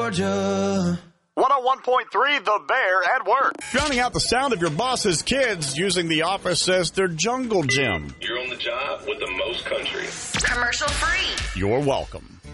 Georgia. 101.3 The Bear at work. Drowning out the sound of your boss's kids using the office as their jungle gym. You're on the job with the most country. Commercial free. You're welcome.